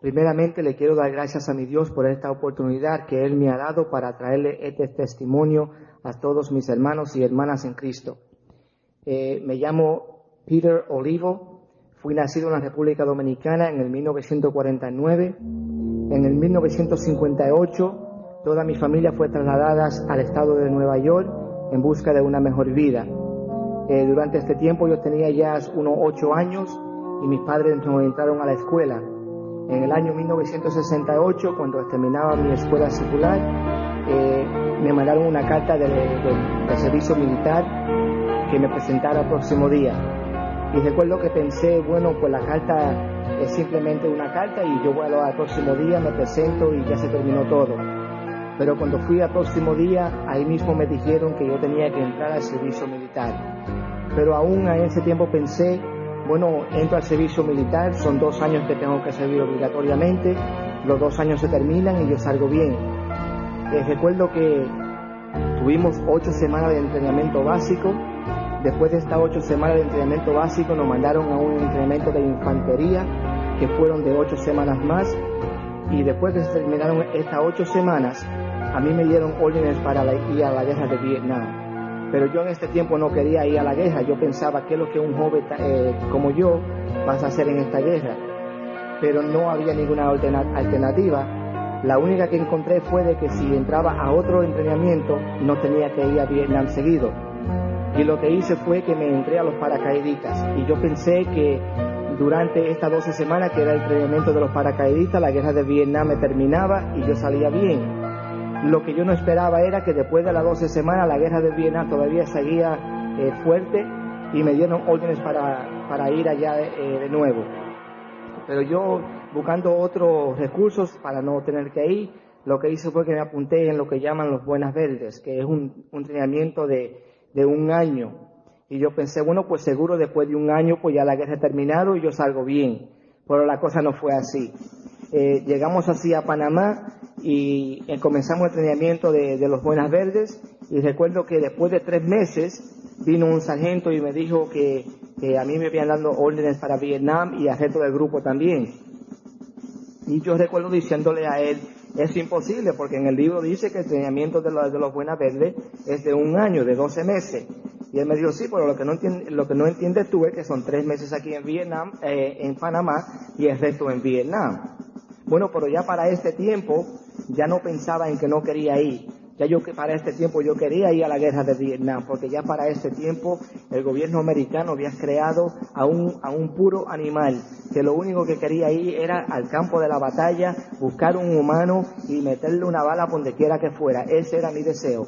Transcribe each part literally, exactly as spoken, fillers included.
Primeramente le quiero dar gracias a mi Dios por esta oportunidad que Él me ha dado para traerle este testimonio a todos mis hermanos y hermanas en Cristo. Eh, me llamo Peter Olivo, fui nacido en la República Dominicana en el mil novecientos cuarenta y nueve. En el mil novecientos cincuenta y ocho toda mi familia fue trasladada al estado de Nueva York en busca de una mejor vida. Eh, durante este tiempo yo tenía ya unos ocho años y mis padres nos entraron a la escuela. En el año mil novecientos sesenta y ocho, cuando terminaba mi escuela secular, eh, me mandaron una carta del de, de servicio militar que me presentara el próximo día. Y recuerdo que pensé, bueno, pues la carta es simplemente una carta y yo voy al próximo día, me presento y ya se terminó todo. Pero cuando fui al próximo día, ahí mismo me dijeron que yo tenía que entrar al servicio militar. Pero aún en ese tiempo pensé, bueno, entro al servicio militar, son dos años que tengo que servir obligatoriamente, los dos años se terminan y yo salgo bien. Eh, recuerdo que tuvimos ocho semanas de entrenamiento básico. Después de estas ocho semanas de entrenamiento básico nos mandaron a un entrenamiento de infantería que fueron de ocho semanas más, y después de que se terminaron estas ocho semanas a mí me dieron órdenes para ir a la guerra de Vietnam. Pero yo en este tiempo no quería ir a la guerra. Yo pensaba, ¿qué es lo que un joven eh, como yo vas a hacer en esta guerra? Pero no había ninguna alternativa. La única que encontré fue de que si entraba a otro entrenamiento no tenía que ir a Vietnam seguido. Y lo que hice fue que me entré a los paracaidistas. Y yo pensé que durante estas doce semanas que era el entrenamiento de los paracaidistas, la guerra de Vietnam me terminaba y yo salía bien. Lo que yo no esperaba era que después de las doce semanas la guerra de Vietnam todavía seguía eh, fuerte y me dieron órdenes para, para ir allá eh, de nuevo. Pero yo, buscando otros recursos para no tener que ir, lo que hice fue que me apunté en lo que llaman los Buenas Verdes, que es un, un entrenamiento de, de un año. Y yo pensé, bueno, pues seguro después de un año pues ya la guerra ha terminado y yo salgo bien. Pero la cosa no fue así. Eh, llegamos así a Panamá y eh, comenzamos el entrenamiento de, de los Buenas Verdes, y recuerdo que después de tres meses vino un sargento y me dijo que, que a mí me habían dado órdenes para Vietnam y al resto del grupo también. Y yo recuerdo diciéndole a él, es imposible porque en el libro dice que el entrenamiento de los, de los Buenas Verdes es de un año, de doce meses. Y él me dijo, sí, pero lo que no entiendes, lo que no entiendes tú es que son tres meses aquí en Vietnam, eh, en Panamá, y el resto en Vietnam. Bueno, pero ya para este tiempo, ya no pensaba en que no quería ir. Ya yo que para este tiempo yo quería ir a la guerra de Vietnam, porque ya para este tiempo el gobierno americano había creado a un, a un puro animal, que lo único que quería ir era al campo de la batalla, buscar un humano y meterle una bala por donde quiera que fuera. Ese era mi deseo.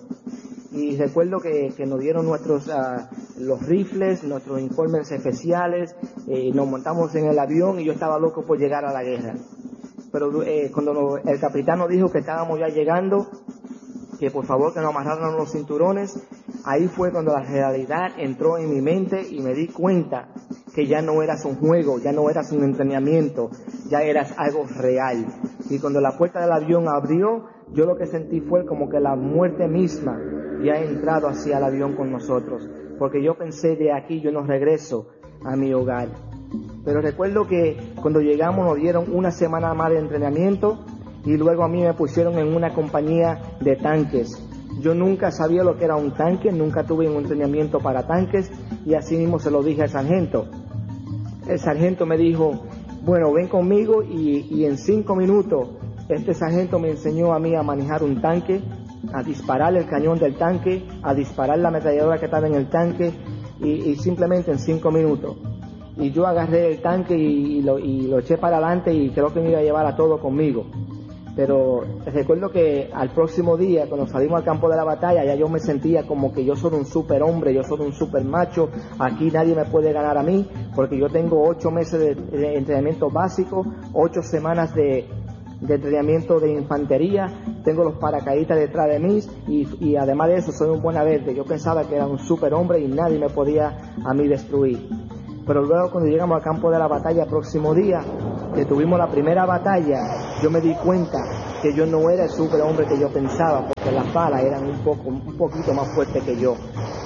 Y recuerdo que, que nos dieron nuestros uh, los rifles, nuestros informes especiales, eh, nos montamos en el avión y yo estaba loco por llegar a la guerra. Pero eh, cuando nos, el capitán nos dijo que estábamos ya llegando, que por favor que nos amarraran los cinturones, ahí fue cuando la realidad entró en mi mente y me di cuenta que ya no eras un juego, ya no eras un entrenamiento, ya eras algo real. Y cuando la puerta del avión abrió, yo lo que sentí fue como que la muerte misma ya ha entrado hacia el avión con nosotros, porque yo pensé, de aquí yo no regreso a mi hogar. Pero recuerdo que cuando llegamos nos dieron una semana más de entrenamiento y luego a mí me pusieron en una compañía de tanques. Yo nunca sabía lo que era un tanque, nunca tuve un entrenamiento para tanques, y así mismo se lo dije al sargento. El sargento me dijo, bueno, ven conmigo, y, y en cinco minutos este sargento me enseñó a mí a manejar un tanque, a disparar el cañón del tanque, a disparar la ametralladora que estaba en el tanque, y, y simplemente en cinco minutos. Y yo agarré el tanque y, y, lo, y lo eché para adelante y creo que me iba a llevar a todo conmigo. Pero recuerdo que al próximo día, cuando salimos al campo de la batalla, ya yo me sentía como que yo soy un super hombre, yo soy un super macho, aquí nadie me puede ganar a mí, porque yo tengo ocho meses de, de entrenamiento básico, ocho semanas de, de entrenamiento de infantería, tengo los paracaidistas detrás de mí, y, y además de eso soy un Buena Verde. Yo pensaba que era un super hombre y nadie me podía a mí destruir. Pero luego cuando llegamos al campo de la batalla el próximo día, que tuvimos la primera batalla, yo me di cuenta que yo no era el superhombre que yo pensaba, porque las balas eran un poco, un poquito más fuertes que yo.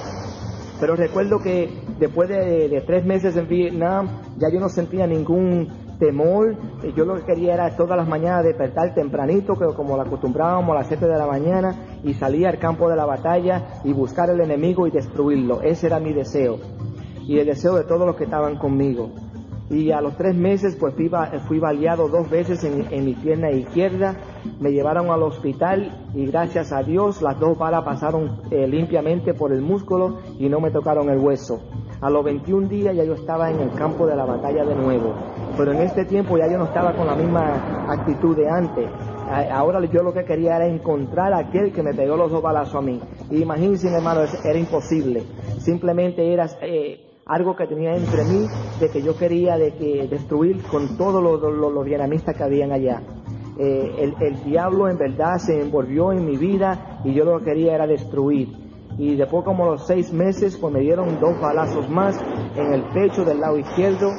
Pero recuerdo que después de, de tres meses en Vietnam, ya yo no sentía ningún temor, yo lo que quería era todas las mañanas despertar tempranito, que como lo acostumbrábamos a las siete de la mañana, y salir al campo de la batalla y buscar al enemigo y destruirlo. Ese era mi deseo y el deseo de todos los que estaban conmigo. Y a los tres meses pues fui, fui baleado dos veces en, en mi pierna izquierda, me llevaron al hospital y gracias a Dios las dos balas pasaron eh, limpiamente por el músculo y no me tocaron el hueso. A los veintiún días ya yo estaba en el campo de la batalla de nuevo, pero en este tiempo ya yo no estaba con la misma actitud de antes. Ahora yo lo que quería era encontrar a aquel que me pegó los dos balazos a mí. Y imagínense, hermano, era imposible. Simplemente era eh, algo que tenía entre mí, de que yo quería de que destruir con todos los, los, los vietnamistas que habían allá. Eh, el, el diablo en verdad se envolvió en mi vida y yo lo que quería era destruir. Y después, como los seis meses, pues me dieron dos balazos más en el pecho del lado izquierdo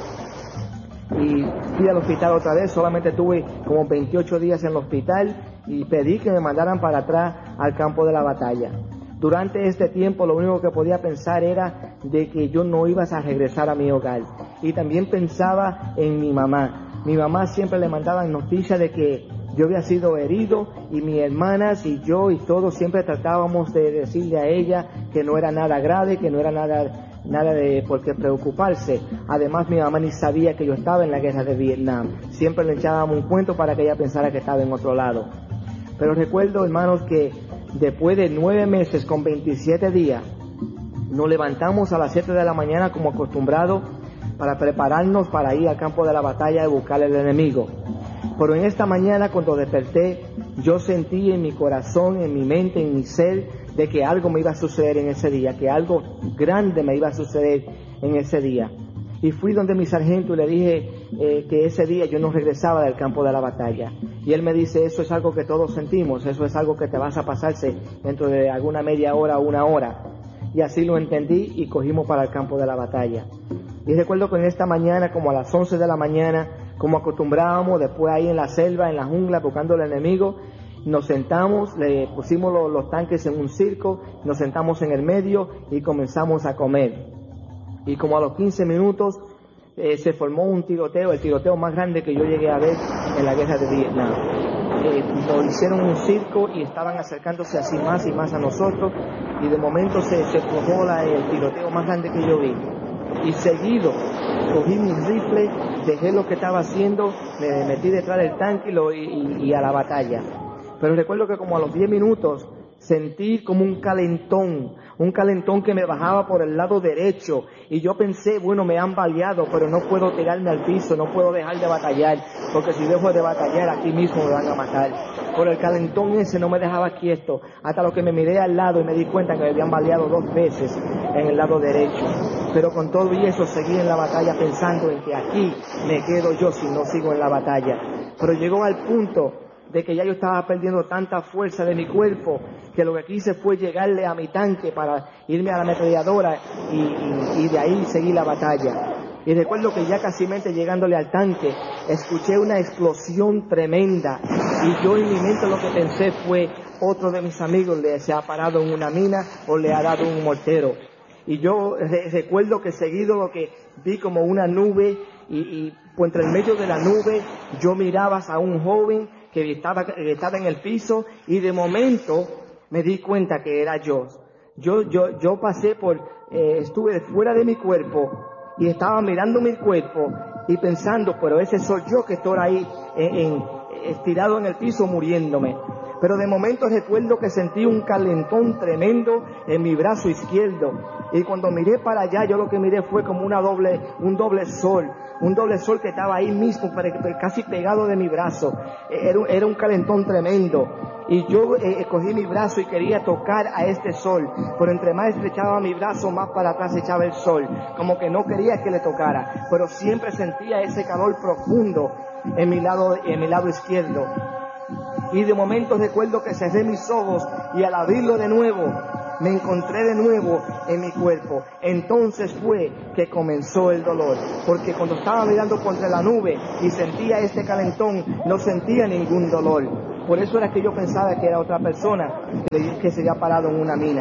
y fui al hospital otra vez. Solamente tuve como veintiocho días en el hospital y pedí que me mandaran para atrás al campo de la batalla. Durante este tiempo lo único que podía pensar era de que yo no iba a regresar a mi hogar. Y también pensaba en mi mamá. Mi mamá siempre le mandaban noticias de que yo había sido herido y mis hermanas y yo y todos siempre tratábamos de decirle a ella que no era nada grave, que no era nada, nada de por qué preocuparse. Además, mi mamá ni sabía que yo estaba en la guerra de Vietnam. Siempre le echábamos un cuento para que ella pensara que estaba en otro lado. Pero recuerdo, hermanos, que después de nueve meses con veintisiete días, nos levantamos a las siete de la mañana como acostumbrado para prepararnos para ir al campo de la batalla y buscar al enemigo. Pero en esta mañana, cuando desperté, yo sentí en mi corazón, en mi mente, en mi ser, de que algo me iba a suceder en ese día, que algo grande me iba a suceder en ese día. Y fui donde mi sargento y le dije eh, que ese día yo no regresaba del campo de la batalla. Y él me dice, eso es algo que todos sentimos, eso es algo que te vas a pasarse dentro de alguna media hora o una hora. Y así lo entendí y cogimos para el campo de la batalla. Y recuerdo que en esta mañana, como a las once de la mañana, como acostumbrábamos, después ahí en la selva, en la jungla, buscando al enemigo, nos sentamos, le pusimos los, los tanques en un circo, nos sentamos en el medio y comenzamos a comer. Y como a los quince minutos eh, se formó un tiroteo, el tiroteo más grande que yo llegué a ver en la guerra de Vietnam. Eh, nos hicieron un circo y estaban acercándose así más y más a nosotros y de momento se, se formó la, el tiroteo más grande que yo vi. Y seguido cogí mi rifle, dejé lo que estaba haciendo, me metí detrás del tanque y, lo, y, y a la batalla. Pero recuerdo que como a los diez minutos sentí como un calentón, un calentón que me bajaba por el lado derecho y yo pensé, bueno, me han baleado, pero no puedo tirarme al piso, no puedo dejar de batallar, porque si dejo de batallar aquí mismo me van a matar. Por el calentón ese no me dejaba quieto, hasta lo que me miré al lado y me di cuenta que me habían baleado dos veces en el lado derecho. Pero con todo y eso seguí en la batalla pensando en que aquí me quedo yo si no sigo en la batalla. Pero llegó al punto de que ya yo estaba perdiendo tanta fuerza de mi cuerpo que lo que quise fue llegarle a mi tanque para irme a la ametralladora y, y, y de ahí seguir la batalla. Y recuerdo que ya casi llegándole al tanque, escuché una explosión tremenda y yo en mi mente lo que pensé fue, otro de mis amigos le se ha parado en una mina o le ha dado un mortero. Y yo re recuerdo que seguido lo que vi como una nube y, y pues entre el medio de la nube yo miraba a un joven que estaba, que estaba en el piso y de momento me di cuenta que era yo. Yo, yo, yo pasé por, eh, estuve fuera de mi cuerpo y estaba mirando mi cuerpo y pensando, pero ese soy yo que estoy ahí en, en, estirado en el piso muriéndome. Pero de momento recuerdo que sentí un calentón tremendo en mi brazo izquierdo. Y cuando miré para allá, yo lo que miré fue como una doble, un doble sol. Un doble sol que estaba ahí mismo, casi pegado de mi brazo. Era, era un calentón tremendo. Y yo eh, cogí mi brazo y quería tocar a este sol. Pero entre más estrechaba mi brazo, más para atrás echaba el sol. Como que no quería que le tocara. Pero siempre sentía ese calor profundo en mi lado, en mi lado izquierdo. Y de momento recuerdo que cerré mis ojos y al abrirlo de nuevo, me encontré de nuevo en mi cuerpo. Entonces fue que comenzó el dolor, porque cuando estaba mirando contra la nube y sentía este calentón, no sentía ningún dolor. Por eso era que yo pensaba que era otra persona que se había parado en una mina.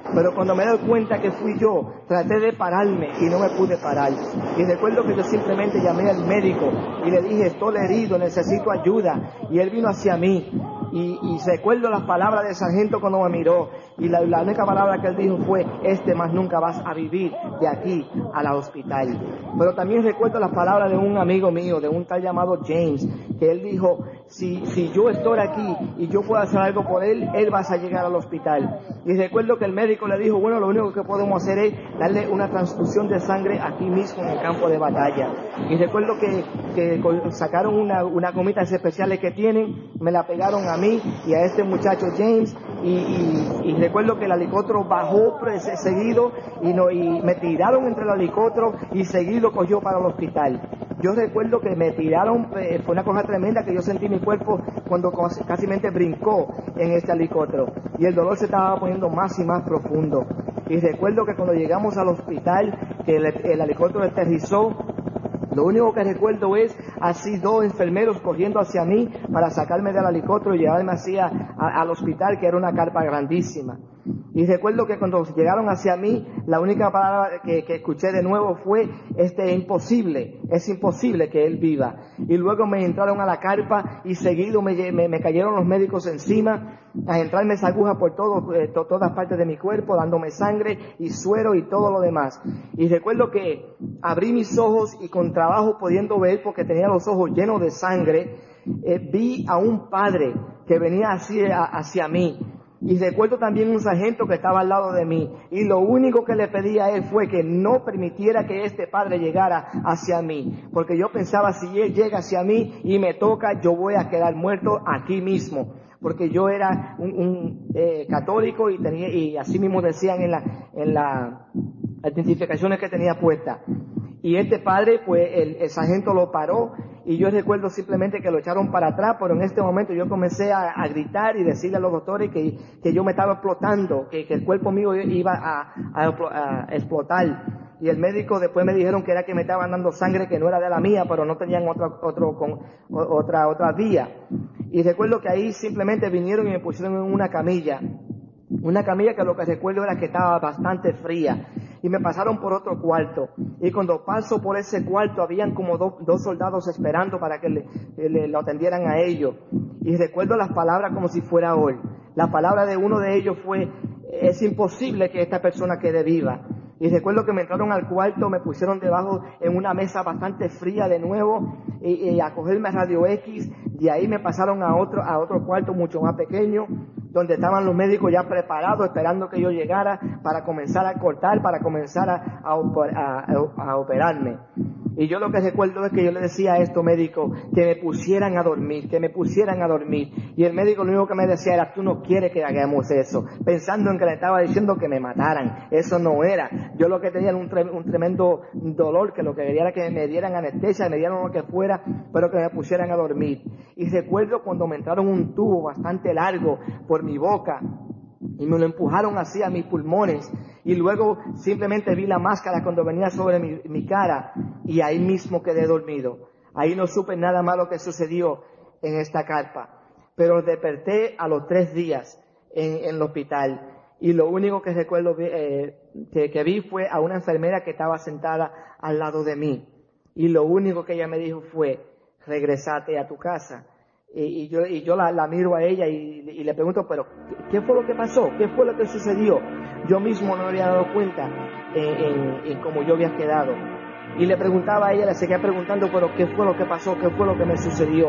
Pero cuando me doy cuenta que fui yo, traté de pararme y no me pude parar. Y recuerdo que yo simplemente llamé al médico y le dije, estoy herido, necesito ayuda. Y él vino hacia mí. Y, y recuerdo las palabras del sargento cuando me miró. Y la, la única palabra que él dijo fue, este más nunca vas a vivir de aquí al hospital. Pero también recuerdo las palabras de un amigo mío, de un tal llamado James, que él dijo, si, si yo estoy aquí y yo puedo hacer algo por él, él va a llegar al hospital. Y recuerdo que el médico le dijo, bueno, lo único que podemos hacer es darle una transfusión de sangre aquí mismo en el campo de batalla. Y recuerdo que, que sacaron una, una gomitas especiales que tienen, me la pegaron a mí y a este muchacho James, y, y, y recuerdo que el helicóptero bajó seguido y, no, y me tiraron entre el helicóptero y seguido cogió para el hospital. Yo recuerdo que me tiraron, eh, fue una cosa tremenda que yo sentí mi cuerpo cuando casi mente brincó en este helicóptero y el dolor se estaba poniendo más y más profundo. Y recuerdo que cuando llegamos al hospital, que el, el helicóptero aterrizó, lo único que recuerdo es así dos enfermeros corriendo hacia mí para sacarme del helicóptero y llevarme hacia a, al hospital, que era una carpa grandísima. Y recuerdo que cuando llegaron hacia mí, la única palabra que, que escuché de nuevo fue, este, imposible, es imposible que él viva. Y luego me entraron a la carpa y seguido me, me, me cayeron los médicos encima, a entrarme esa aguja por todo, eh, to, todas partes de mi cuerpo, dándome sangre y suero y todo lo demás. Y recuerdo que abrí mis ojos y con trabajo pudiendo ver, porque tenía los ojos llenos de sangre, eh, vi a un padre que venía hacia, hacia mí. Y recuerdo también un sargento que estaba al lado de mí, y lo único que le pedí a él fue que no permitiera que este padre llegara hacia mí, porque yo pensaba, si él llega hacia mí y me toca, yo voy a quedar muerto aquí mismo, porque yo era un, un eh, católico y tenía, y así mismo decían en la, en las identificaciones que tenía puestas. Y este padre, pues el, el sargento lo paró y yo recuerdo simplemente que lo echaron para atrás, pero en este momento yo comencé a, a gritar y decirle a los doctores que, que yo me estaba explotando, que, que el cuerpo mío iba a, a, a explotar. Y el médico después me dijeron que era que me estaban dando sangre que no era de la mía, pero no tenían otro, otro, con, otra, otra vía. Y recuerdo que ahí simplemente vinieron y me pusieron en una camilla. Una camilla que lo que recuerdo era que estaba bastante fría. Y me pasaron por otro cuarto. Y cuando paso por ese cuarto, habían como do, dos soldados esperando para que le, le, lo atendieran a ellos. Y recuerdo las palabras como si fuera hoy. La palabra de uno de ellos fue, es imposible que esta persona quede viva. Y recuerdo que me entraron al cuarto, me pusieron debajo en una mesa bastante fría de nuevo, y, y a cogerme radio X, y ahí me pasaron a otro, a otro cuarto mucho más pequeño, donde estaban los médicos ya preparados, esperando que yo llegara para comenzar a cortar, para comenzar a, a, a, a operarme. Y yo lo que recuerdo es que yo le decía a estos médicos que me pusieran a dormir, que me pusieran a dormir. Y el médico lo único que me decía era, tú no quieres que hagamos eso, pensando en que le estaba diciendo que me mataran. Eso no era. Yo lo que tenía era un, tre un tremendo dolor, que lo que quería era que me dieran anestesia, me dieran lo que fuera, pero que me pusieran a dormir. Y recuerdo cuando me entraron un tubo bastante largo por mi boca, y me lo empujaron así a mis pulmones, y luego simplemente vi la máscara cuando venía sobre mi, mi cara, y ahí mismo quedé dormido. Ahí no supe nada más lo que sucedió en esta carpa, pero desperté a los tres días en, en el hospital, y lo único que recuerdo eh, que, que vi fue a una enfermera que estaba sentada al lado de mí, y lo único que ella me dijo fue, regresate a tu casa. Y, y yo, y yo la, la miro a ella y, y le pregunto, pero ¿qué fue lo que pasó? ¿Qué fue lo que sucedió? Yo mismo no me había dado cuenta en, en, en cómo yo había quedado. Y le preguntaba a ella, le seguía preguntando, pero ¿qué fue lo que pasó? ¿Qué fue lo que me sucedió?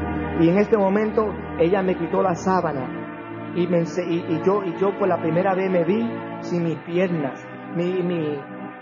Y en este momento ella me quitó la sábana y, me, y, y yo y yo por la primera vez me vi sin mis piernas. Mi, mi,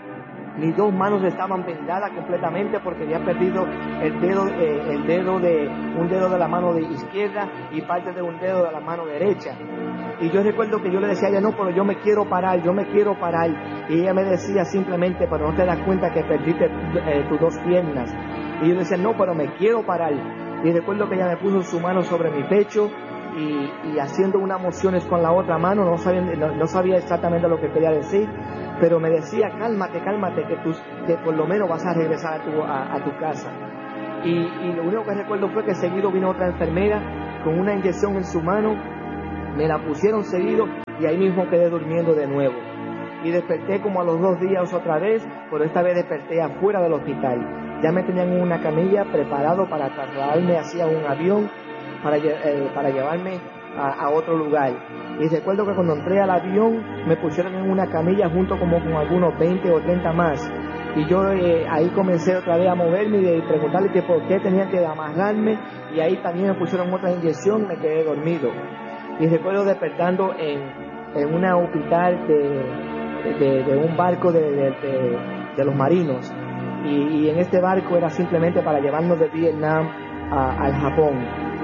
mis dos manos estaban vendadas completamente porque había perdido el dedo, eh, el dedo de, un dedo de la mano de izquierda y parte de un dedo de la mano derecha. Y yo recuerdo que yo le decía a ella, no, pero yo me quiero parar, yo me quiero parar. Y ella me decía simplemente, pero no te das cuenta que perdiste eh, tus dos piernas. Y yo le decía, no, pero me quiero parar. Y recuerdo que ella me puso su mano sobre mi pecho y, y haciendo unas mociones con la otra mano, no sabía, no, no sabía exactamente lo que quería decir, pero me decía, cálmate, cálmate, que, tú, que por lo menos vas a regresar a tu, a, a tu casa. Y, y lo único que recuerdo fue que seguido vino otra enfermera con una inyección en su mano, me la pusieron seguido y ahí mismo quedé durmiendo de nuevo. y desperté como a los dos días otra vez, pero esta vez desperté afuera del hospital. Ya me tenían en una camilla preparado para trasladarme hacia un avión para, eh, para llevarme a, a otro lugar. Y recuerdo que cuando entré al avión me pusieron en una camilla junto como con algunos veinte o treinta más. Y yo eh, ahí comencé otra vez a moverme y preguntarle que por qué tenía que amarrarme, y ahí también me pusieron otra inyección y me quedé dormido. Y recuerdo despertando en, en un hospital de, de, de un barco de, de, de, de los marinos, y, y en este barco era simplemente para llevarnos de Vietnam a, al Japón.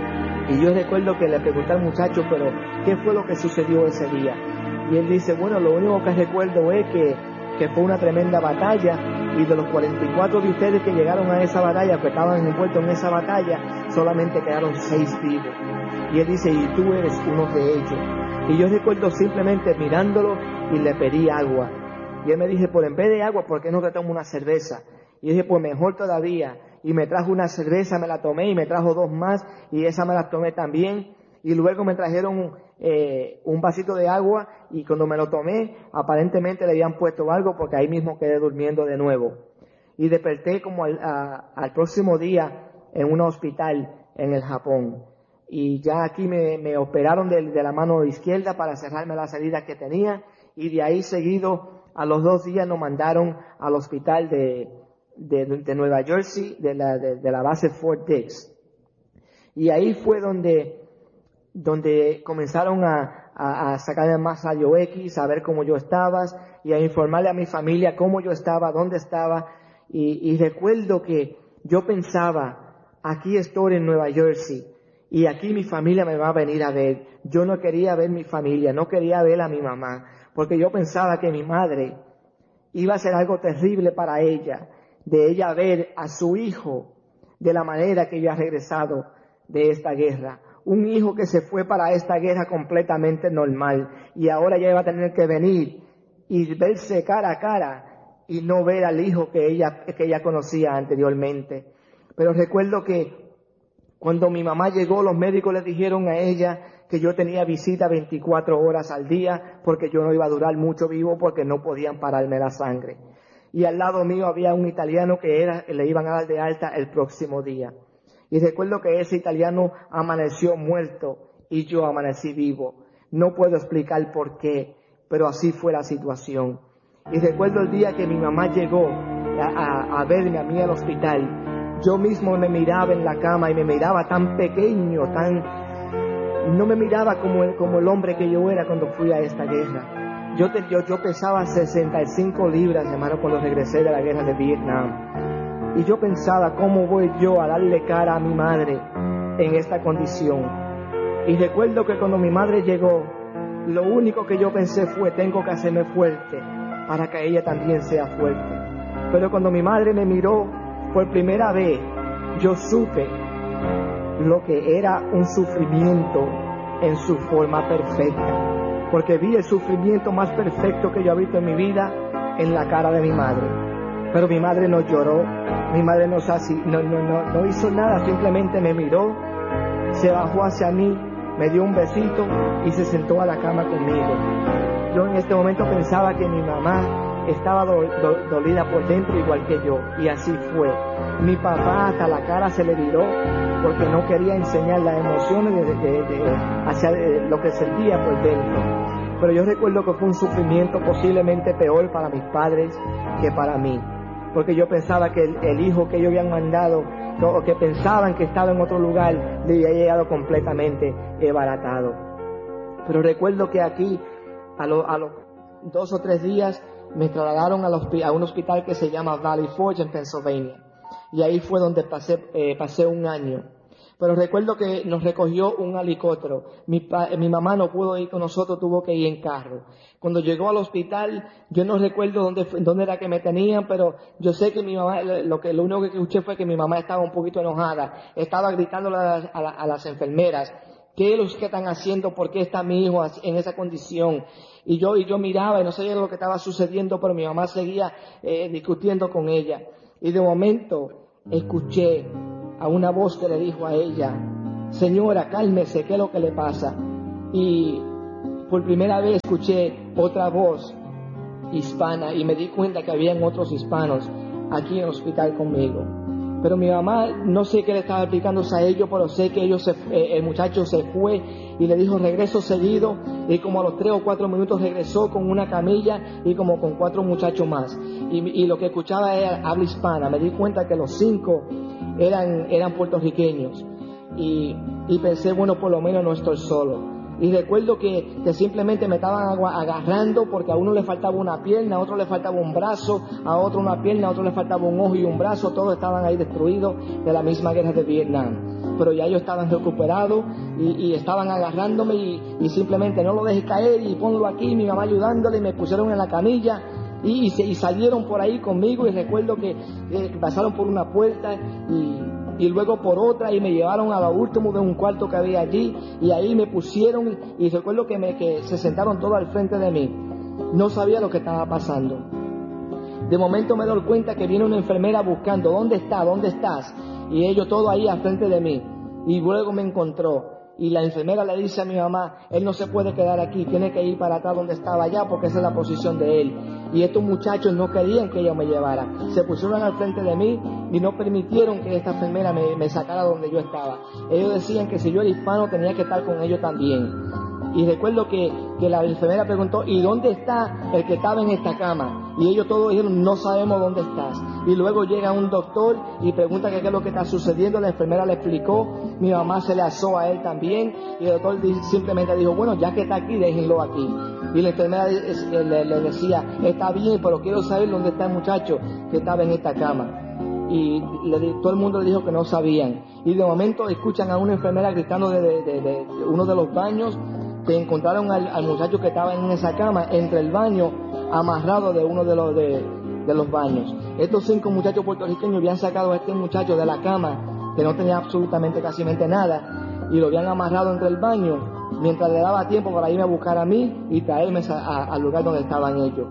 Y yo recuerdo que le pregunté al muchacho, pero ¿qué fue lo que sucedió ese día? Y él dice, bueno, lo único que recuerdo es que, que fue una tremenda batalla, y de los cuarenta y cuatro de ustedes que llegaron a esa batalla, que estaban envueltos en esa batalla, solamente quedaron seis vivos. Y él dice, y tú eres uno de ellos. Y yo recuerdo simplemente mirándolo y le pedí agua. Y él me dice, pues en vez de agua, ¿por qué no te tomo una cerveza? Y yo dije, pues mejor todavía. Y me trajo una cerveza, me la tomé, y me trajo dos más, y esa me la tomé también. Y luego me trajeron eh, un vasito de agua, y cuando me lo tomé, aparentemente le habían puesto algo, porque ahí mismo quedé durmiendo de nuevo. Y desperté como al, a, al próximo día en un hospital en el Japón. Y ya aquí me, me operaron de, de la mano izquierda para cerrarme las heridas que tenía, y de ahí seguido, a los dos días nos mandaron al hospital de, de, de Nueva Jersey, de la, de, de la base Fort Dix. Y ahí fue donde, donde comenzaron a, a, a sacarme más rayos X, a ver cómo yo estaba, y a informarle a mi familia cómo yo estaba, dónde estaba. Y, y recuerdo que yo pensaba, aquí estoy en Nueva Jersey, y aquí mi familia me va a venir a ver. Yo no quería ver mi familia, no quería ver a mi mamá, porque yo pensaba que mi madre iba a ser algo terrible para ella, de ella ver a su hijo de la manera que yo ha regresado de esta guerra. Un hijo que se fue para esta guerra completamente normal, y ahora ya iba a tener que venir y verse cara a cara y no ver al hijo que ella, que ella conocía anteriormente. Pero recuerdo que cuando mi mamá llegó, los médicos le dijeron a ella que yo tenía visita veinticuatro horas al día, porque yo no iba a durar mucho vivo, porque no podían pararme la sangre. Y al lado mío había un italiano que era, le iban a dar de alta el próximo día. Y recuerdo que ese italiano amaneció muerto y yo amanecí vivo. No puedo explicar por qué, pero así fue la situación. Y recuerdo el día que mi mamá llegó a, a, a verme a mí al hospital. Yo mismo me miraba en la cama y me miraba tan pequeño, tan... No me miraba como el, como el hombre que yo era cuando fui a esta guerra. Yo, te, yo, yo pesaba sesenta y cinco libras, hermano, cuando regresé de la guerra de Vietnam. Y yo pensaba, ¿cómo voy yo a darle cara a mi madre en esta condición? Y recuerdo que cuando mi madre llegó, lo único que yo pensé fue, tengo que hacerme fuerte para que ella también sea fuerte. Pero cuando mi madre me miró, por primera vez, yo supe lo que era un sufrimiento en su forma perfecta. Porque vi el sufrimiento más perfecto que yo he visto en mi vida en la cara de mi madre. Pero mi madre no lloró, mi madre no, no, no, no, no hizo nada, simplemente me miró, se bajó hacia mí, me dio un besito y se sentó a la cama conmigo. Yo en este momento pensaba que mi mamá estaba do, do, dolida por dentro igual que yo, y así fue. Mi papá hasta la cara se le viró porque no quería enseñar las emociones de, de, de, hacia de lo que sentía por dentro. Pero yo recuerdo que fue un sufrimiento posiblemente peor para mis padres que para mí, porque yo pensaba que el, el hijo que ellos habían mandado, o que pensaban que estaba en otro lugar, le había llegado completamente baratado. Pero recuerdo que aquí, a los a lo dos o tres días, me trasladaron a, los, a un hospital que se llama Valley Forge en Pennsylvania, y ahí fue donde pasé, eh, pasé un año. Pero recuerdo que nos recogió un helicóptero. Mi, pa, mi mamá no pudo ir con nosotros, tuvo que ir en carro. Cuando llegó al hospital, yo no recuerdo dónde, dónde era que me tenían, pero yo sé que mi mamá, lo, que, lo único que escuché fue que mi mamá estaba un poquito enojada. Estaba gritándole a las, a la, a las enfermeras, ¿qué es lo que están haciendo? ¿Por qué está mi hijo en esa condición? Y yo, y yo miraba y no sabía lo que estaba sucediendo, pero mi mamá seguía eh, discutiendo con ella. Y de momento escuché a una voz que le dijo a ella, señora, cálmese, ¿qué es lo que le pasa? Y por primera vez escuché otra voz hispana y me di cuenta que habían otros hispanos aquí en el hospital conmigo. Pero mi mamá, no sé qué le estaba explicándose a ellos, pero sé que ellos se, eh, el muchacho se fue y le dijo regreso seguido, y como a los tres o cuatro minutos regresó con una camilla y como con cuatro muchachos más. Y, y lo que escuchaba era habla hispana. Me di cuenta que los cinco eran, eran puertorriqueños. Y, y pensé, bueno, por lo menos no estoy solo. Y recuerdo que, que simplemente me estaban agarrando porque a uno le faltaba una pierna, a otro le faltaba un brazo, a otro una pierna, a otro le faltaba un ojo y un brazo. Todos estaban ahí destruidos de la misma guerra de Vietnam. Pero ya ellos estaban recuperados y, y estaban agarrándome y, y simplemente no lo dejes caer y ponlo aquí. Mi mamá ayudándole y me pusieron en la camilla y, y, se, y salieron por ahí conmigo. Y recuerdo que eh, pasaron por una puerta y... y luego por otra y me llevaron a lo último de un cuarto que había allí y ahí me pusieron y recuerdo que, me, que se sentaron todos al frente de mí. No sabía lo que estaba pasando. De momento me doy cuenta que viene una enfermera buscando, ¿dónde está? ¿Dónde estás? Y ellos todos ahí al frente de mí. Y luego me encontró y la enfermera le dice a mi mamá, él no se puede quedar aquí, tiene que ir para atrás donde estaba allá porque esa es la posición de él. Y estos muchachos no querían que ella me llevara, se pusieron al frente de mí y no permitieron que esta enfermera me, me sacara donde yo estaba. Ellos decían que si yo era hispano tenía que estar con ellos también. Y recuerdo que, que la enfermera preguntó, ¿y dónde está el que estaba en esta cama? Y ellos todos dijeron, no sabemos dónde estás. Y luego llega un doctor y pregunta que qué es lo que está sucediendo. La enfermera le explicó, mi mamá se le asó a él también. Y el doctor simplemente dijo, bueno, ya que está aquí, déjenlo aquí. Y la enfermera le, le decía, está bien, pero quiero saber dónde está el muchacho que estaba en esta cama. Y le, todo el mundo le dijo que no sabían. Y de momento escuchan a una enfermera gritando de, de, de, de uno de los baños que encontraron al, al muchacho que estaba en esa cama entre el baño, amarrado de uno de los, de, de los baños. Estos cinco muchachos puertorriqueños habían sacado a este muchacho de la cama, que no tenía absolutamente casi nada, y lo habían amarrado entre el baño, mientras le daba tiempo para irme a buscar a mí y traerme al lugar donde estaban ellos.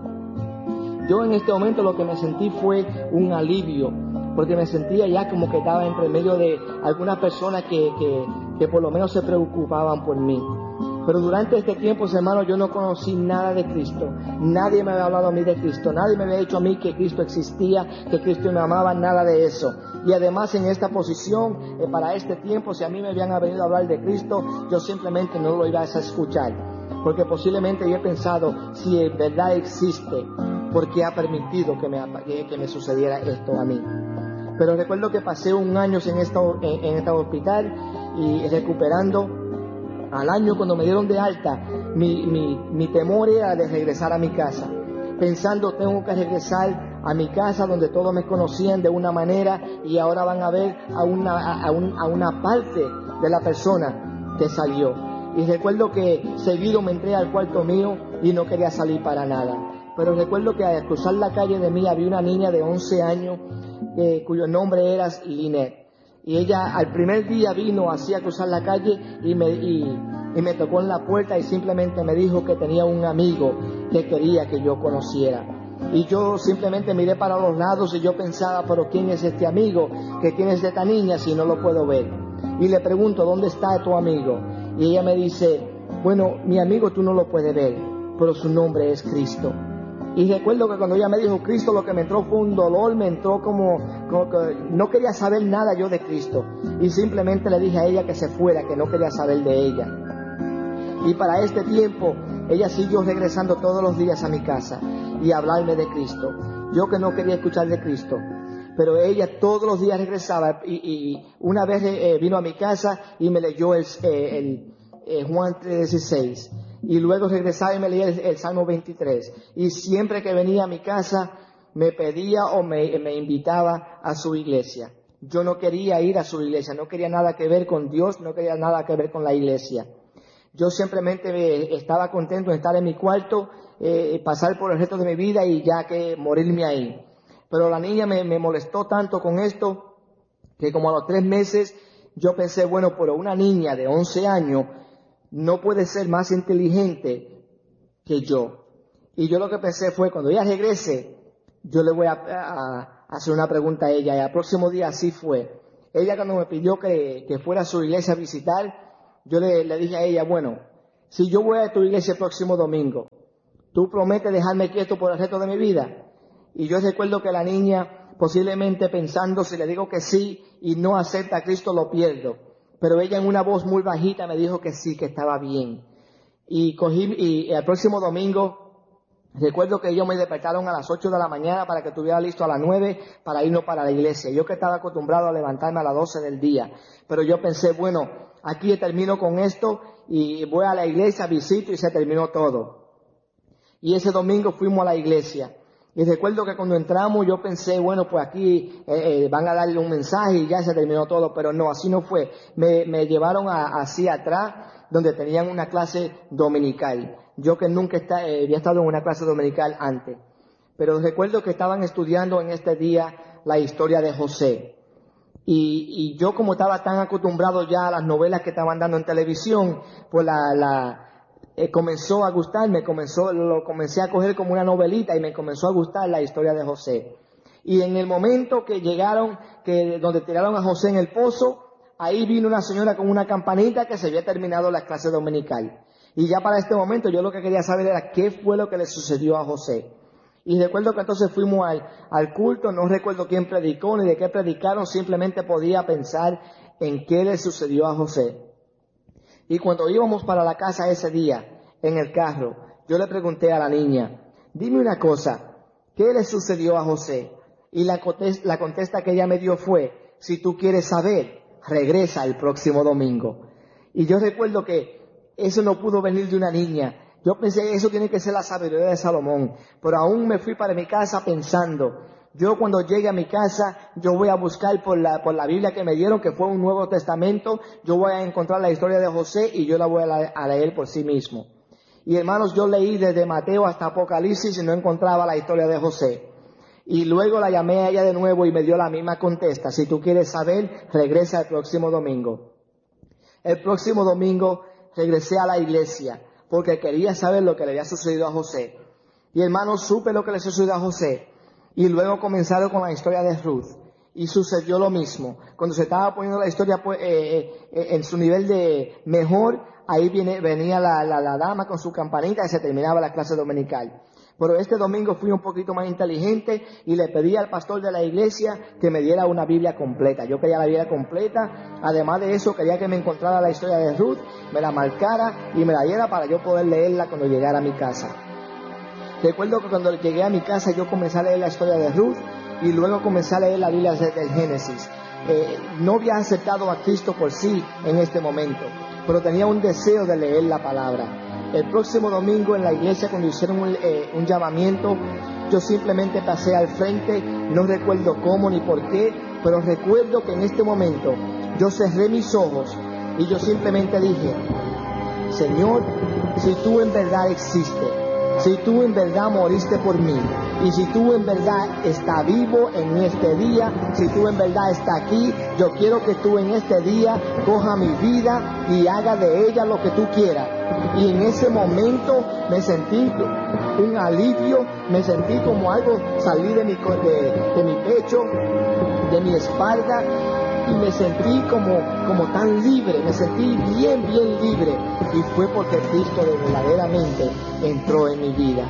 Yo en este momento lo que me sentí fue un alivio, porque me sentía ya como que estaba entre medio de algunas personas que, que, que por lo menos se preocupaban por mí. Pero durante este tiempo, hermano, yo no conocí nada de Cristo. Nadie me había hablado a mí de Cristo. Nadie me había dicho a mí que Cristo existía, que Cristo me amaba, nada de eso. Y además en esta posición, eh, para este tiempo, si a mí me habían venido a hablar de Cristo, yo simplemente no lo iba a escuchar. Porque posiblemente yo he pensado, si en verdad existe, ¿por qué ha permitido que me, que me sucediera esto a mí? Pero recuerdo que pasé un año en este en, en este hospital y recuperando. Al año, cuando me dieron de alta, mi, mi, mi temor era de regresar a mi casa, pensando, tengo que regresar a mi casa donde todos me conocían de una manera y ahora van a ver a una, a, un, a una parte de la persona que salió. Y recuerdo que seguido me entré al cuarto mío y no quería salir para nada. Pero recuerdo que al cruzar la calle de mí había una niña de once años eh, cuyo nombre era Lynette. Y ella al primer día vino así a cruzar la calle y me, y, y me tocó en la puerta y simplemente me dijo que tenía un amigo que quería que yo conociera. Y yo simplemente miré para los lados y yo pensaba, pero ¿quién es este amigo? ¿Que quién es esta niña si no lo puedo ver? Y le pregunto, ¿dónde está tu amigo? Y ella me dice, bueno, mi amigo tú no lo puedes ver, pero su nombre es Cristo. Y recuerdo que cuando ella me dijo Cristo, lo que me entró fue un dolor, me entró como, como que no quería saber nada yo de Cristo. Y simplemente le dije a ella que se fuera, que no quería saber de ella. Y para este tiempo, ella siguió regresando todos los días a mi casa y a hablarme de Cristo. Yo que no quería escuchar de Cristo. Pero ella todos los días regresaba y, y una vez eh, vino a mi casa y me leyó el, eh, el eh, Juan tres dieciséis. Y luego regresaba y me leía el, el Salmo veintitrés. Y siempre que venía a mi casa me pedía o me, me invitaba a su iglesia. Yo no quería ir a su iglesia, no quería nada que ver con Dios, no quería nada que ver con la iglesia. Yo simplemente estaba contento de estar en mi cuarto, eh, pasar por el resto de mi vida y ya que morirme ahí. Pero la niña me, me molestó tanto con esto que como a los tres meses yo pensé, bueno, pero una niña de once años no puede ser más inteligente que yo. Y yo lo que pensé fue, cuando ella regrese, yo le voy a, a, a hacer una pregunta a ella. Y al próximo día así fue. Ella cuando me pidió que, que fuera a su iglesia a visitar, yo le, le dije a ella, bueno, si yo voy a tu iglesia el próximo domingo, ¿tú prometes dejarme quieto por el resto de mi vida? Y yo recuerdo que la niña, posiblemente pensando, si le digo que sí y no acepta a Cristo, lo pierdo. Pero ella en una voz muy bajita me dijo que sí, que estaba bien. Y cogí, y el próximo domingo, recuerdo que ellos me despertaron a las ocho de la mañana para que estuviera listo a las nueve para irnos para la iglesia. Yo que estaba acostumbrado a levantarme a las doce del día. Pero yo pensé, bueno, aquí termino con esto y voy a la iglesia, visito y se terminó todo. Y ese domingo fuimos a la iglesia. Y recuerdo que cuando entramos yo pensé, bueno, pues aquí eh, eh, van a darle un mensaje y ya se terminó todo. Pero no, así no fue. Me, me llevaron a, así atrás, donde tenían una clase dominical. Yo que nunca está, eh, había estado en una clase dominical antes. Pero recuerdo que estaban estudiando en este día la historia de José. Y, y yo como estaba tan acostumbrado ya a las novelas que estaban dando en televisión, pues la, la eh, comenzó a gustarme, comenzó, lo comencé a coger como una novelita y me comenzó a gustar la historia de José. Y en el momento que llegaron, que donde tiraron a José en el pozo, ahí vino una señora con una campanita que se había terminado la clase dominical. Y ya para este momento yo lo que quería saber era qué fue lo que le sucedió a José. Y recuerdo que entonces fuimos al, al culto, no recuerdo quién predicó ni de qué predicaron, simplemente podía pensar en qué le sucedió a José. Y cuando íbamos para la casa ese día, en el carro, yo le pregunté a la niña, dime una cosa, ¿qué le sucedió a José? Y la contesta, la contesta que ella me dio fue, si tú quieres saber, regresa el próximo domingo. Y yo recuerdo que eso no pudo venir de una niña. Yo pensé, eso tiene que ser la sabiduría de Salomón. Pero aún me fui para mi casa pensando, yo cuando llegue a mi casa, yo voy a buscar por la, por la Biblia que me dieron, que fue un Nuevo Testamento, yo voy a encontrar la historia de José y yo la voy a, a leer por sí mismo. Y hermanos, yo leí desde Mateo hasta Apocalipsis y no encontraba la historia de José. Y luego la llamé a ella de nuevo y me dio la misma contesta. Si tú quieres saber, regresa el próximo domingo. El próximo domingo regresé a la iglesia porque quería saber lo que le había sucedido a José. Y hermanos, supe lo que le sucedió a José. Y luego comenzaron con la historia de Ruth. Y sucedió lo mismo. Cuando se estaba poniendo la historia pues, eh, eh, en su nivel de mejor, ahí viene, venía la, la, la dama con su campanita y se terminaba la clase dominical. Pero este domingo fui un poquito más inteligente y le pedí al pastor de la iglesia que me diera una Biblia completa. Yo quería la Biblia completa. Además de eso, quería que me encontrara la historia de Ruth, me la marcara y me la diera para yo poder leerla cuando llegara a mi casa. Recuerdo que cuando llegué a mi casa yo comencé a leer la historia de Ruth y luego comencé a leer la Biblia desde el Génesis. Eh, no había aceptado a Cristo por sí en este momento, pero tenía un deseo de leer la palabra. El próximo domingo en la iglesia, cuando hicieron un, eh, un llamamiento, yo simplemente pasé al frente, no recuerdo cómo ni por qué, pero recuerdo que en este momento yo cerré mis ojos y yo simplemente dije, Señor, si tú en verdad existes, si tú en verdad moriste por mí, y si tú en verdad estás vivo en este día, si tú en verdad estás aquí, yo quiero que tú en este día coja mi vida y haga de ella lo que tú quieras. Y en ese momento me sentí un alivio, me sentí como algo salir de mi, de, de mi pecho, de mi espalda, y me sentí como, como tan libre, me sentí bien, bien libre. Y fue porque Cristo verdaderamente entró en mi vida.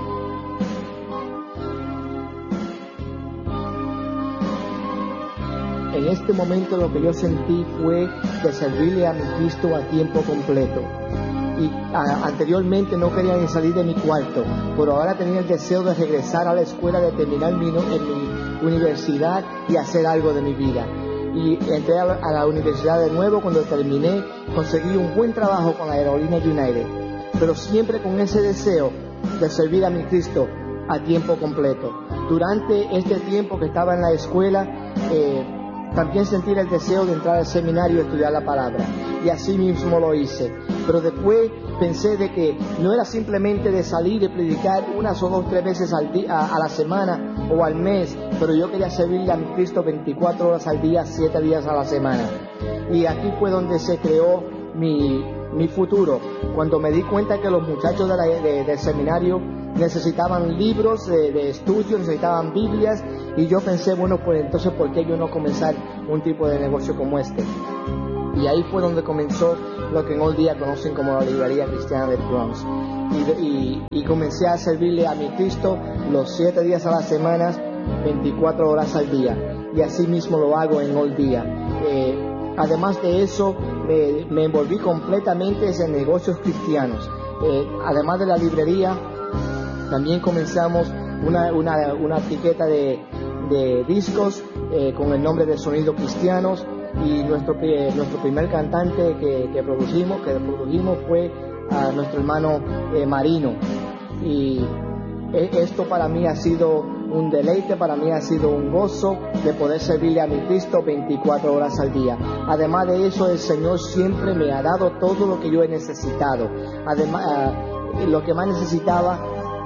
En este momento lo que yo sentí fue de servirle a mi Cristo a tiempo completo. Y a, anteriormente no quería ni salir de mi cuarto, pero ahora tenía el deseo de regresar a la escuela, de terminar mi, en mi universidad y hacer algo de mi vida. Y entré a la, a la universidad de nuevo. Cuando terminé, conseguí un buen trabajo con la aerolínea United, pero siempre con ese deseo de servir a mi Cristo a tiempo completo. Durante este tiempo que estaba en la escuela, eh, también sentí el deseo de entrar al seminario y estudiar la palabra, y así mismo lo hice. Pero después pensé de que no era simplemente de salir y predicar unas o dos, tres veces al día, a, a la semana o al mes, pero yo quería servirle a mi Cristo veinticuatro horas al día, siete días a la semana. Y aquí fue donde se creó mi, mi futuro, cuando me di cuenta que los muchachos de la, de, del seminario necesitaban libros de, de estudio, necesitaban Biblias, y yo pensé, bueno, pues entonces ¿por qué yo no comenzar un tipo de negocio como este? Y ahí fue donde comenzó lo que en hoy día conocen como la librería cristiana del Bronx. Y, y, y comencé a servirle a mi Cristo los siete días a la semana, veinticuatro horas al día. Y así mismo lo hago en hoy día. Eh, además de eso, me, me envolví completamente en negocios cristianos. Eh, además de la librería, también comenzamos una, una, una etiqueta de, de discos eh, con el nombre de Sonido Cristianos. Y nuestro, eh, nuestro primer cantante que, que produjimos, que produjimos fue a nuestro hermano eh, Marino. Y eh, esto para mí ha sido un deleite, para mí ha sido un gozo de poder servirle a mi Cristo veinticuatro horas al día. Además de eso, el Señor siempre me ha dado todo lo que yo he necesitado. Además, eh, lo que más necesitaba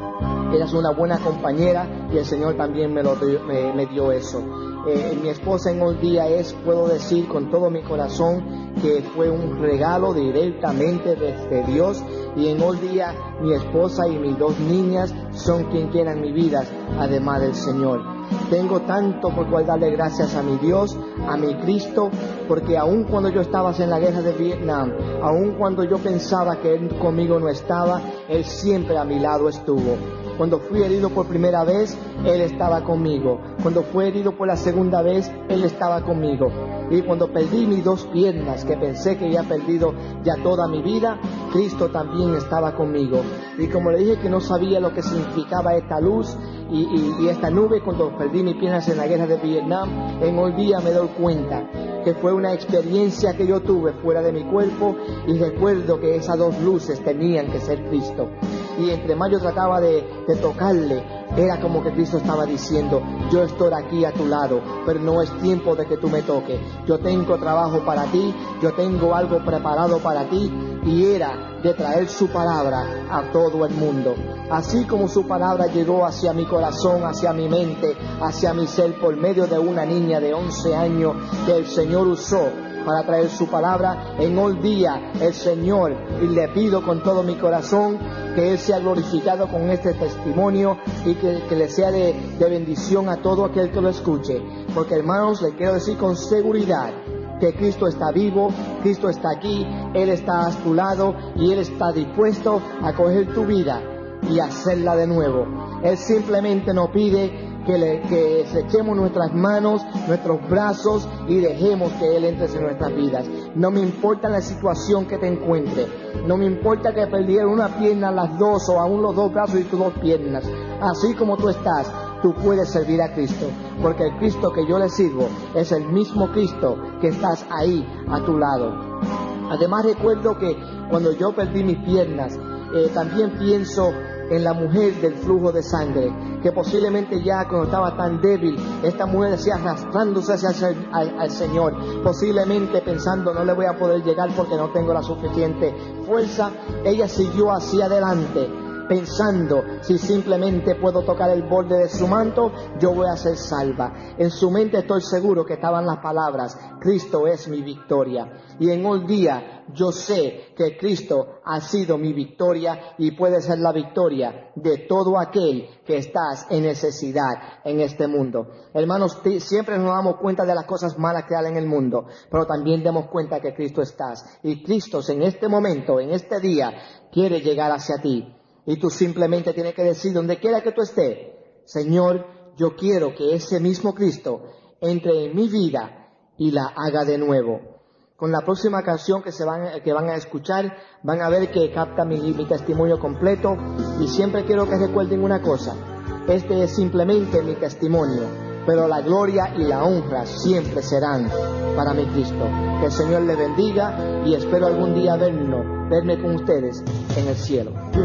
era una buena compañera, y el Señor también me, lo, me, me dio eso. Eh, mi esposa en hoy día es, puedo decir con todo mi corazón, que fue un regalo directamente desde Dios, y en hoy día mi esposa y mis dos niñas son quien quieran mi vida, además del Señor. Tengo tanto por cual darle gracias a mi Dios, a mi Cristo, porque aun cuando yo estaba en la guerra de Vietnam, aun cuando yo pensaba que Él conmigo no estaba, Él siempre a mi lado estuvo. Cuando fui herido por primera vez, Él estaba conmigo. Cuando fui herido por la segunda vez, Él estaba conmigo. Y cuando perdí mis dos piernas, que pensé que había perdido ya toda mi vida, Cristo también estaba conmigo. Y como le dije que no sabía lo que significaba esta luz y, y, y esta nube cuando perdí mis piernas en la guerra de Vietnam, en hoy día me doy cuenta que fue una experiencia que yo tuve fuera de mi cuerpo, y recuerdo que esas dos luces tenían que ser Cristo. Y entre más yo trataba de, de tocarle, era como que Cristo estaba diciendo: yo estoy aquí a tu lado, pero no es tiempo de que tú me toques. Yo tengo trabajo para ti, yo tengo algo preparado para ti, y era de traer su palabra a todo el mundo. Así como su palabra llegó hacia mi corazón, hacia mi mente, hacia mi ser, por medio de una niña de once años que el Señor usó para traer su palabra, en hoy día el Señor, y le pido con todo mi corazón que Él sea glorificado con este testimonio, y que, que le sea de, de bendición a todo aquel que lo escuche. Porque, hermanos, le quiero decir con seguridad que Cristo está vivo, Cristo está aquí, Él está a tu lado, y Él está dispuesto a coger tu vida y hacerla de nuevo. Él simplemente nos pide que, le, que echemos nuestras manos, nuestros brazos, y dejemos que Él entre en nuestras vidas. No me importa la situación que te encuentres, no me importa que perdieras una pierna, las dos, o aún los dos brazos y tus dos piernas. Así como tú estás, tú puedes servir a Cristo, porque el Cristo que yo le sirvo es el mismo Cristo que estás ahí a tu lado. Además, recuerdo que cuando yo perdí mis piernas, eh, también pienso en la mujer del flujo de sangre, que posiblemente ya cuando estaba tan débil, esta mujer decía arrastrándose hacia el, al, al Señor, posiblemente pensando: no le voy a poder llegar porque no tengo la suficiente fuerza. Ella siguió hacia adelante, pensando: si simplemente puedo tocar el borde de su manto, yo voy a ser salva. En su mente estoy seguro que estaban las palabras: Cristo es mi victoria. Y en hoy día yo sé que Cristo ha sido mi victoria, y puede ser la victoria de todo aquel que estás en necesidad en este mundo. Hermanos, siempre nos damos cuenta de las cosas malas que hay en el mundo, pero también demos cuenta que Cristo estás. Y Cristo en este momento, en este día, quiere llegar hacia ti. Y tú simplemente tienes que decir, donde quiera que tú estés: Señor, yo quiero que ese mismo Cristo entre en mi vida y la haga de nuevo. Con la próxima canción que, se van, que van a escuchar, van a ver que capta mi, mi testimonio completo. Y siempre quiero que recuerden una cosa: este es simplemente mi testimonio, pero la gloria y la honra siempre serán para mi Cristo. Que el Señor les bendiga, y espero algún día vernos, verme con ustedes en el cielo.